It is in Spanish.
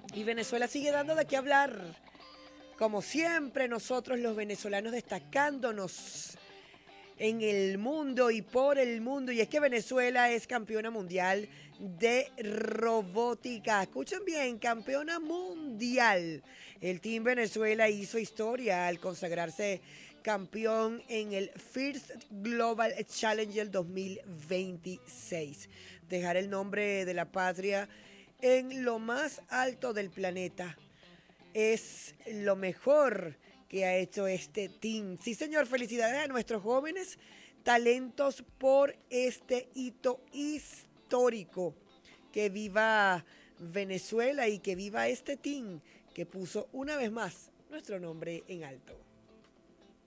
Y Venezuela sigue dando de qué hablar. Como siempre, nosotros los venezolanos destacándonos en el mundo y por el mundo. Y es que Venezuela es campeona mundial de robótica. Escuchen bien, campeona mundial. El Team Venezuela hizo historia al consagrarse campeón en el First Global Challenger 2026. Dejar el nombre de la patria en lo más alto del planeta es lo mejor que ha hecho este team. Sí, señor, felicidades a nuestros jóvenes talentos por este hito histórico. Que viva Venezuela y que viva este team que puso una vez más nuestro nombre en alto.